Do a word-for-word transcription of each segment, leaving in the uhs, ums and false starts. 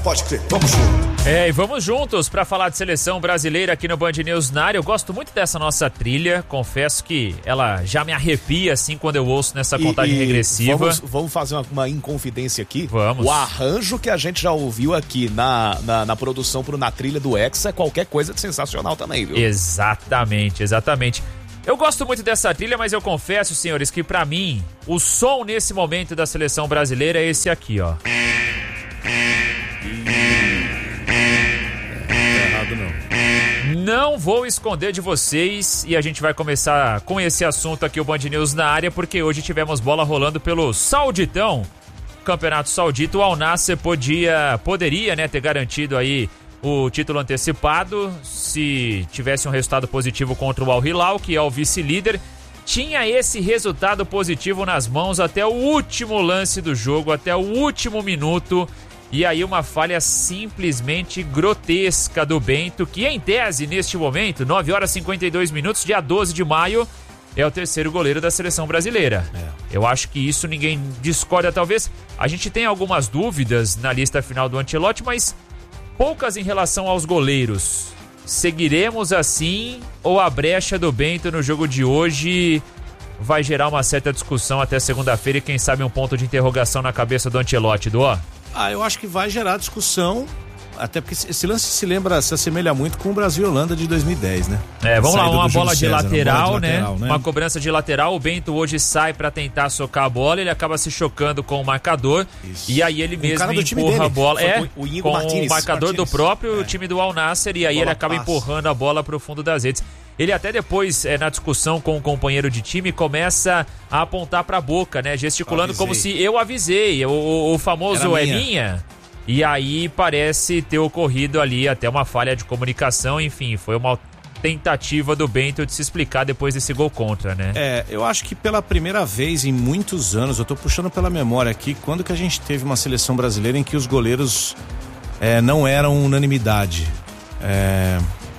Pode crer, vamos junto. É, e vamos juntos para falar de seleção brasileira aqui no Band News na área. Eu gosto muito dessa nossa trilha, confesso que ela já me arrepia assim quando eu ouço nessa contagem e, e regressiva. Vamos, vamos fazer uma, uma inconfidência aqui? Vamos. O arranjo que a gente já ouviu aqui na, na, na produção pro Na Trilha do Hexa é qualquer coisa de sensacional também, viu? Exatamente, exatamente. Eu gosto muito dessa trilha, mas eu confesso, senhores, que pra mim, o som nesse momento da seleção brasileira é esse aqui, ó. Não vou esconder de vocês e a gente vai começar com esse assunto aqui, o Band News na área, porque hoje tivemos bola rolando pelo Sauditão, Campeonato Saudita. O Al Nassr podia, poderia, né, ter garantido aí o título antecipado se tivesse um resultado positivo contra o Al Hilal, que é o vice-líder. Tinha esse resultado positivo nas mãos até o último lance do jogo, até o último minuto. E aí uma falha simplesmente grotesca do Bento, que em tese, neste momento, nove horas e cinquenta e dois minutos, dia doze de maio, é o terceiro goleiro da seleção brasileira. É. Eu acho que isso ninguém discorda, talvez. A gente tem algumas dúvidas na lista final do Ancelotti, mas poucas em relação aos goleiros. Seguiremos assim ou a brecha do Bento no jogo de hoje vai gerar uma certa discussão até segunda-feira e quem sabe um ponto de interrogação na cabeça do Ancelotti, Duó? Ah, eu acho que vai gerar discussão, até porque esse lance se lembra, se assemelha muito com o Brasil e Holanda de dois mil e dez, né? É, vamos lá, uma bola de lateral, né? lateral, né? Uma cobrança de lateral, o Bento hoje sai pra tentar socar a bola, ele acaba se chocando com o marcador. Isso. E aí ele mesmo empurra a bola. É, o Inigo com Martínez, o marcador Martínez. do próprio é. time do Al Nassr, e aí bola ele acaba passa. empurrando empurrando a bola pro fundo das redes. Ele até depois, é, na discussão com o companheiro de time, começa a apontar pra boca, né? Gesticulando como se eu avisei, o, o, o famoso é minha. E aí parece ter ocorrido ali até uma falha de comunicação, enfim, foi uma tentativa do Bento de se explicar depois desse gol contra, né? É, eu acho que pela primeira vez em muitos anos, eu tô puxando pela memória aqui, quando que a gente teve uma seleção brasileira em que os goleiros é, não eram unanimidade? É...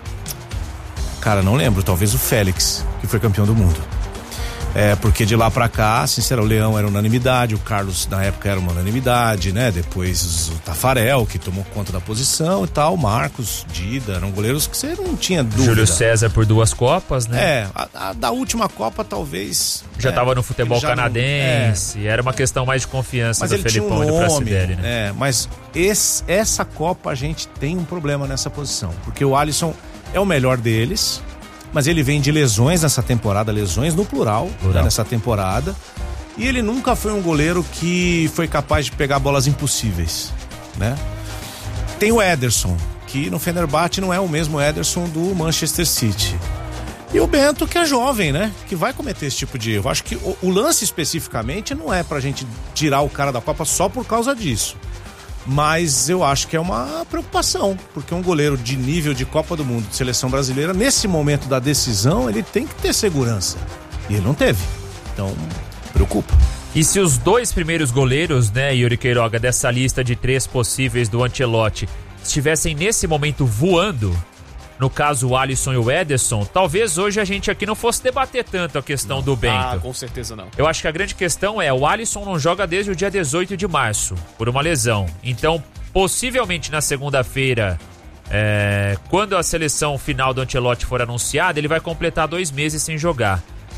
Cara, não lembro, talvez o Félix, que foi campeão do mundo. É, porque de lá pra cá, sincero, o Leão era unanimidade, o Carlos na época era uma unanimidade, né? Depois o Tafarel, que tomou conta da posição e tal, Marcos, Dida, eram goleiros que você não tinha dúvida. Júlio César por duas Copas, né? É, a, a da última Copa talvez... Já é, tava no futebol canadense, não, é. era uma questão mais de confiança mas do ele Felipão tinha um e do nome, Pracidelli, né? É, mas esse, essa Copa a gente tem um problema nessa posição, porque o Alisson é o melhor deles, mas ele vem de lesões nessa temporada, lesões no plural, plural. Né, nessa temporada. E ele nunca foi um goleiro que foi capaz de pegar bolas impossíveis, né? Tem o Ederson, que no Fenerbahçe não é o mesmo Ederson do Manchester City. E o Bento, que é jovem, né? Que vai cometer esse tipo de erro. Acho que o, o lance especificamente não é pra gente tirar o cara da Copa só por causa disso. Mas eu acho que é uma preocupação, porque um goleiro de nível de Copa do Mundo, de seleção brasileira, nesse momento da decisão, ele tem que ter segurança. E ele não teve. Então, preocupa. E se os dois primeiros goleiros, né, Yuri Queiroga, dessa lista de três possíveis do Ancelotti, estivessem nesse momento voando, no caso o Alisson e o Ederson, talvez hoje a gente aqui não fosse debater tanto a questão não. do Bento. Ah, com certeza não. Eu acho que a grande questão é, o Alisson não joga desde o dia dezoito de março, por uma lesão. Então, possivelmente na segunda-feira, é, quando a seleção final do Ancelotti for anunciada, ele vai completar dois meses sem jogar.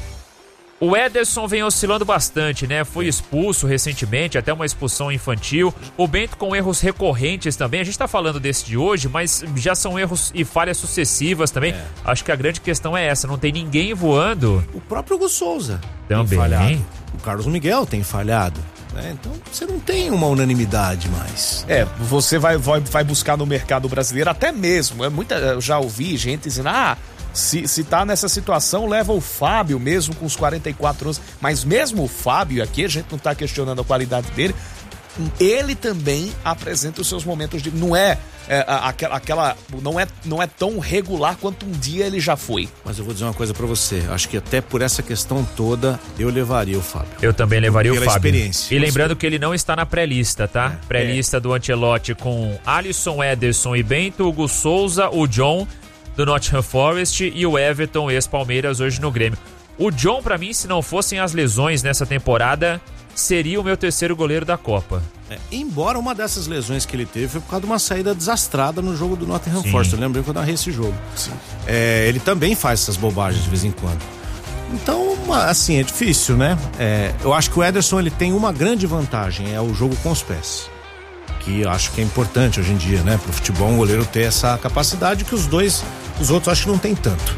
O Ederson vem oscilando bastante, né? Foi expulso recentemente, até uma expulsão infantil. O Bento com erros recorrentes também. A gente tá falando desse de hoje, mas já são erros e falhas sucessivas também. É. Acho que a grande questão é essa, não tem ninguém voando. O próprio Hugo Souza também tem falhado. O Carlos Miguel tem falhado. Né? Então você não tem uma unanimidade mais. É, você vai, vai, vai buscar no mercado brasileiro até mesmo. É muita, eu já ouvi gente dizendo, ah... Se, se tá nessa situação, leva o Fábio mesmo com os quarenta e quatro anos. Mas mesmo o Fábio aqui, a gente não tá questionando a qualidade dele, ele também apresenta os seus momentos de... Não é, é aquela, aquela não é não é tão regular quanto um dia ele já foi. Mas eu vou dizer uma coisa pra você, acho que até por essa questão toda eu levaria o Fábio. Eu também levaria Pela o Fábio. Experiência. E lembrando que ele não está na pré-lista, tá? É. Pré-lista é. do Ancelotti com Alisson, Ederson e Bento, Hugo Souza, o John do Nottingham Forest e o Everton, ex-Palmeiras, hoje no Grêmio. O John, pra mim, se não fossem as lesões nessa temporada, seria o meu terceiro goleiro da Copa. É, embora uma dessas lesões que ele teve foi por causa de uma saída desastrada no jogo do Nottingham Sim. Forest. Eu lembrei que eu narrei esse jogo. É, ele também faz essas bobagens de vez em quando. Então, assim, é difícil, né? É, eu acho que o Ederson ele tem uma grande vantagem, é o jogo com os pés. Que eu acho que é importante hoje em dia, né? Pro futebol, um goleiro ter essa capacidade que os dois, os outros acho que não tem tanto.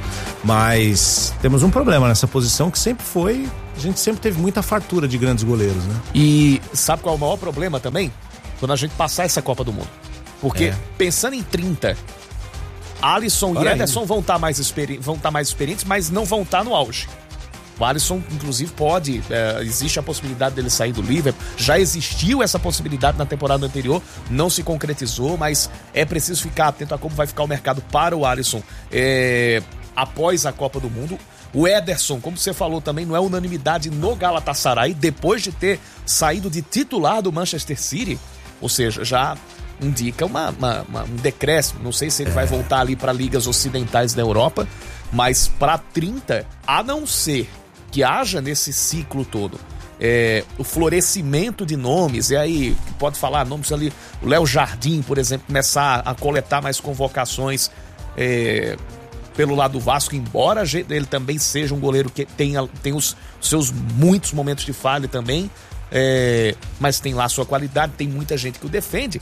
Mas temos um problema nessa posição que sempre foi, a gente sempre teve muita fartura de grandes goleiros, né? E sabe qual é o maior problema também? Quando a gente passar essa Copa do Mundo. Porque é. pensando em trinta, Alisson Olha e Ederson ainda. vão estar tá mais, experi- vão tá mais experientes, mas não vão estar tá no auge. O Alisson, inclusive, pode, é, existe a possibilidade dele sair do Liverpool, já existiu essa possibilidade na temporada anterior, não se concretizou, mas é preciso ficar atento a como vai ficar o mercado para o Alisson é, após a Copa do Mundo. O Ederson, como você falou também, não é unanimidade no Galatasaray, depois de ter saído de titular do Manchester City, ou seja, já indica uma, uma, uma, um decréscimo, não sei se ele é. vai voltar ali para ligas ocidentais da Europa, mas para trinta, a não ser que haja nesse ciclo todo é, o florescimento de nomes, e aí pode falar nomes ali, o Léo Jardim, por exemplo, começar a coletar mais convocações é, pelo lado do Vasco, embora ele também seja um goleiro que tenha, tem os seus muitos momentos de falha também, é, mas tem lá a sua qualidade, tem muita gente que o defende.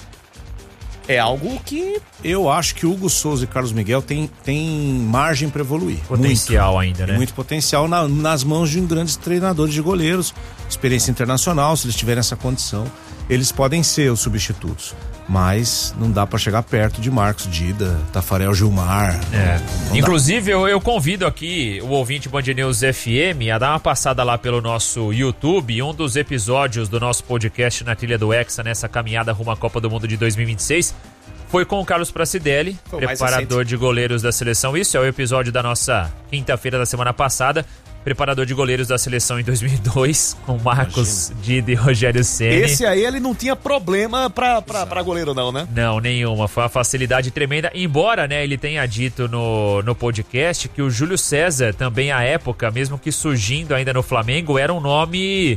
É algo que... Eu acho que Hugo Souza e Carlos Miguel tem, tem margem para evoluir. Potencial muito, ainda, né? Muito potencial na, nas mãos de um grandes treinadores de goleiros. Experiência internacional, se eles tiverem essa condição, eles podem ser os substitutos. Mas não dá para chegar perto de Marcos Dida, Tafarel Gilmar. É. Não, não Inclusive, eu, eu convido aqui o ouvinte Band News F M a dar uma passada lá pelo nosso YouTube. Um dos episódios do nosso podcast na trilha do Hexa, nessa caminhada rumo à Copa do Mundo de dois mil e vinte e seis, foi com o Carlos Pracidelli, preparador de goleiros da seleção. Isso é o episódio da nossa quinta-feira da semana passada. Preparador de goleiros da seleção em dois mil e dois, com Marcos Dida e Rogério Ceni. Esse aí ele não tinha problema pra, pra, pra goleiro não, né? Não, nenhuma. Foi uma facilidade tremenda. Embora, né, ele tenha dito no, no podcast que o Júlio César, também à época, mesmo que surgindo ainda no Flamengo, era um nome...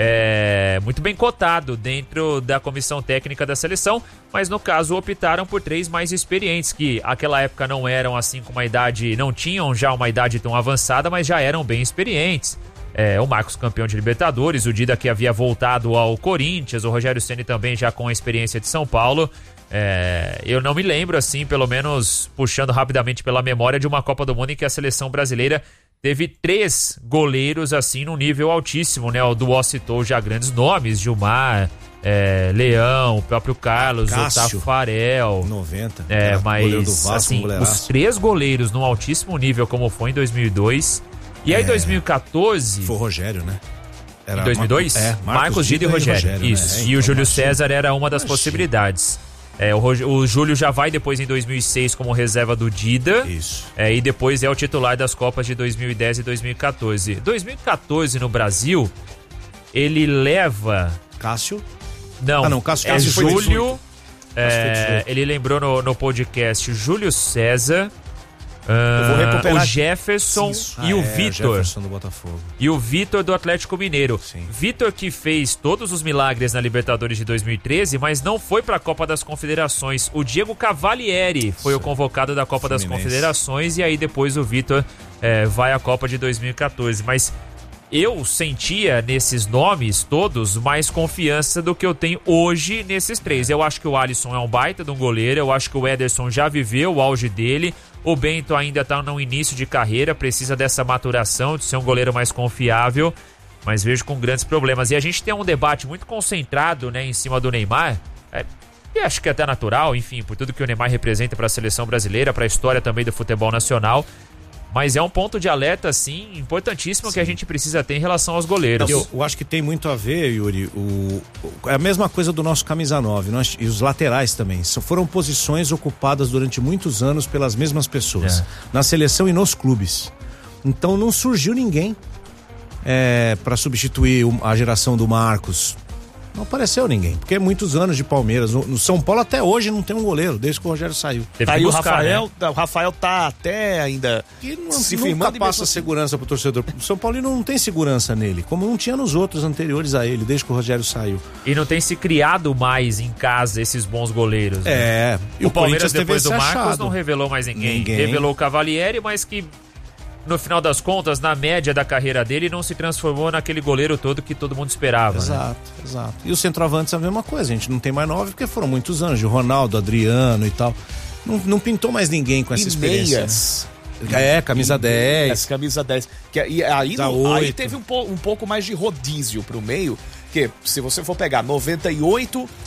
É, muito bem cotado dentro da comissão técnica da seleção, mas no caso optaram por três mais experientes, que naquela época não eram assim com uma idade, não tinham já uma idade tão avançada, mas já eram bem experientes. É, o Marcos, campeão de Libertadores, o Dida, que havia voltado ao Corinthians, o Rogério Ceni também já com a experiência de São Paulo. É, eu não me lembro assim, pelo menos puxando rapidamente pela memória, de uma Copa do Mundo em que a seleção brasileira teve três goleiros assim num nível altíssimo, né? O Duó citou já grandes nomes, Gilmar, é, Leão, o próprio Carlos, Cássio, o Tafarel. noventa. É, mas do Vasco, assim, os três goleiros num altíssimo nível como foi em dois mil e dois. E aí em é, dois mil e quatorze... Foi o Rogério, né? Era em dois mil e dois? Mar... É, Marcos, Marcos Dida e Rogério. E, Rogério, Isso. Né? É, e o Júlio César era uma das possibilidades. É, o, o Júlio já vai depois em dois mil e seis como reserva do Dida. Isso. É, e depois é o titular das Copas de dois mil e dez e dois mil e quatorze. dois mil e quatorze no Brasil, ele leva... Cássio? Não, ah, não Cássio, é Cássio Júlio... É, ele lembrou no, no podcast Júlio César... Uh, o Jefferson ah, e o é, Vitor. Jefferson do Botafogo. E o Vitor do Atlético Mineiro. Sim. Vitor que fez todos os milagres na Libertadores de dois mil e treze, mas não foi para a Copa das Confederações. O Diego Cavalieri foi Sim. o convocado da Copa Fluminense. das Confederações, e aí depois o Vitor é, vai à Copa de dois mil e quatorze. Mas eu sentia nesses nomes todos mais confiança do que eu tenho hoje nesses três. Eu acho que o Alisson é um baita de um goleiro, eu acho que o Ederson já viveu o auge dele. O Bento ainda está no início de carreira, precisa dessa maturação, de ser um goleiro mais confiável, mas vejo com grandes problemas. E a gente tem um debate muito concentrado, né, em cima do Neymar, é, e acho que é até natural, enfim, por tudo que o Neymar representa para a seleção brasileira, para a história também do futebol nacional. Mas é um ponto de alerta, assim, importantíssimo Sim. que a gente precisa ter em relação aos goleiros. Eu, eu acho que tem muito a ver, Yuri, o, o, é a mesma coisa do nosso camisa nove, nós, e os laterais também. Foram posições ocupadas durante muitos anos pelas mesmas pessoas, é. na seleção e nos clubes. Então não surgiu ninguém é, para substituir a geração do Marcos. Não apareceu ninguém, porque é muitos anos de Palmeiras. No, no São Paulo até hoje não tem um goleiro, desde que o Rogério saiu. Teve tá aí buscar, o Rafael, né? O Rafael tá até ainda e não, se firmando, passa assim. Segurança pro torcedor. O São Paulino não tem segurança nele, como não tinha nos outros anteriores a ele, desde que o Rogério saiu. E não tem se criado mais em casa esses bons goleiros. É. Né? E o, o Palmeiras depois do Marcos achado. Não revelou mais ninguém. ninguém. Revelou o Cavalieri, mas que no final das contas, na média da carreira dele, não se transformou naquele goleiro todo que todo mundo esperava. Exato, né? exato. E os centroavantes a mesma coisa, a gente não tem mais nove porque foram muitos anos, de Ronaldo, Adriano e tal. Não, não pintou mais ninguém com essa e experiência. Meias. É, camisa dez. Camisa dez. Que, e aí, no, aí teve um, po, um pouco mais de rodízio pro meio, que se você for pegar noventa e oito